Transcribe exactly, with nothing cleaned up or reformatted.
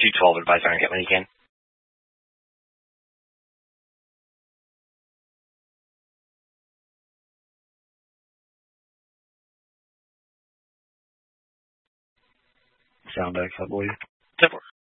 two twelve advice on it when you can. Sound back, I believe. ten four.